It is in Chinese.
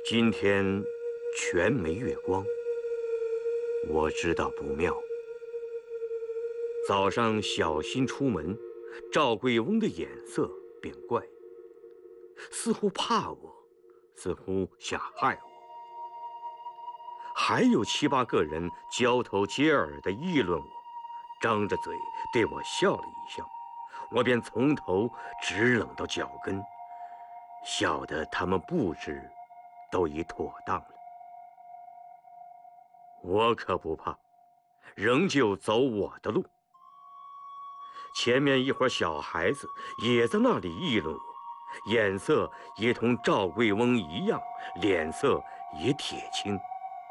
今天全没月光，我知道不妙。早上小心出门，赵贵翁的眼色便怪，似乎怕我，似乎想害我。还有7、8个人交头接耳地议论我，张着嘴对我笑了一笑，我便从头直冷到脚跟，晓得他们布置都已妥当了。我可不怕，仍旧走我的路。前面一伙小孩子也在那里议论我，眼色也同赵贵翁一样，脸色也铁青。